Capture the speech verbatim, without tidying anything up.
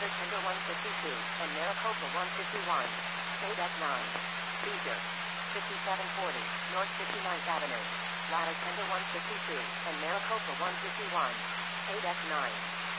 Ladder Tender one fifty-two, and Maricopa one fifty-one. eight F nine. Beecher. fifty-seven forty, North fifty-ninth Avenue. Ladder Tender one fifty-two, and Maricopa one fifty-one. eight F nine.